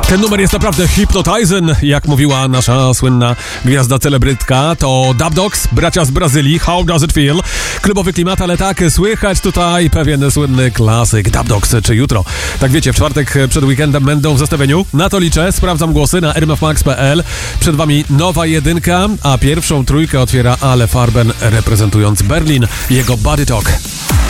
Ten numer jest naprawdę hypnotizing, jak mówiła nasza słynna gwiazda celebrytka. To Dub Dogs, bracia z Brazylii, How Does It Feel? Klubowy klimat, ale tak, słychać tutaj pewien słynny klasyk Dub Dogs, czy jutro. Tak wiecie, w czwartek przed weekendem będą w zestawieniu. Na to liczę, sprawdzam głosy na rmfmax.pl. Przed wami nowa jedynka, a pierwszą trójkę otwiera Ale Farben, reprezentując Berlin, jego Body Talk.